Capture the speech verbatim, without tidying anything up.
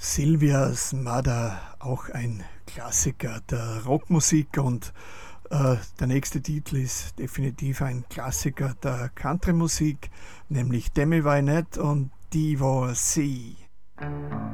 Sylvia's Mother, auch ein Klassiker der Rockmusik, und äh, der nächste Titel ist definitiv ein Klassiker der Countrymusik, nämlich Demi Wynette und Divorcee.